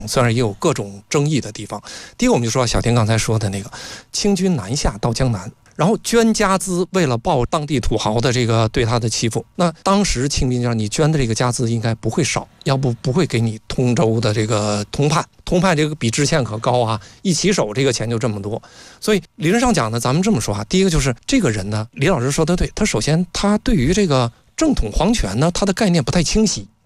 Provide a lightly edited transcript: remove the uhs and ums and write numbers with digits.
虽然也有各种争议的地方。第一个，我们就说小田刚才说的那个清军南下到江南，然后捐家资，为了报当地土豪的这个对他的欺负。那当时清兵就让你捐的这个家资应该不会少，要不会给你通州的这个通判这个比知县可高啊，一起手这个钱就这么多。所以理论上讲呢，咱们这么说啊，第一个就是这个人呢，李老师说的对，他首先他对于这个正统皇权呢，他的概念不太清晰。